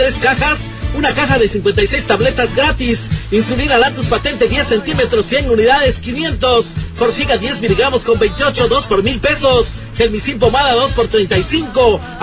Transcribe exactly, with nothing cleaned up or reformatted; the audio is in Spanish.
tres cajas, una caja de cincuenta y seis tabletas gratis. Insulina Latus Patente diez centímetros, cien unidades, quinientos. Forxiga diez miligramos con veintiocho, dos por mil pesos. Gelmisin Pomada dos por treinta y cinco.